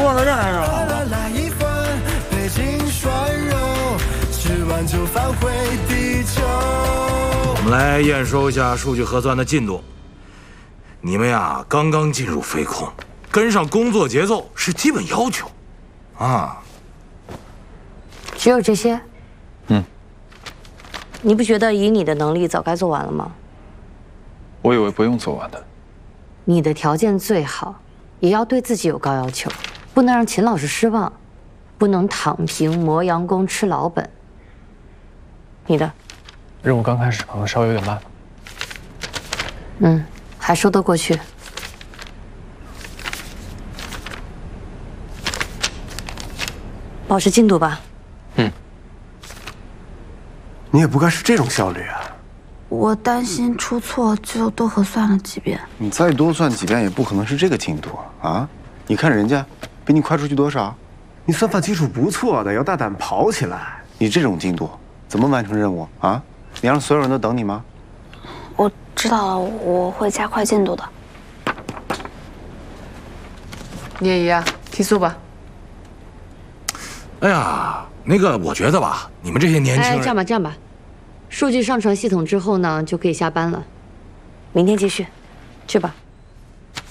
做到这还是好。 来一份北京涮肉，吃完就返回地球。 我们来验收一下数据核算的进度。你们呀，刚刚进入飞控，跟上工作节奏是基本要求，啊。 只有这些？你不觉得以你的能力早该做完了吗？ 我以为不用做完的。 你的条件最好，也要对自己有高要求，不能让秦老师失望，不能躺平磨洋工吃老本。你的任务刚开始可能稍微有点慢。 还说得过去。保持进度吧。 你也不该是这种效率啊！ 我担心出错，就多核算了几遍。 你再多算几遍也不可能是这个进度啊！你看人家比你快出去多少？你算法基础不错的，要大胆跑起来。你这种进度怎么完成任务啊？你让所有人都等你吗？ 我知道了，我会加快进度的。 聂姨啊，提速吧。 哎呀，那个，我觉得吧，你们这些年轻人， 这样吧，数据上传系统之后呢，就可以下班了。明天继续，去吧。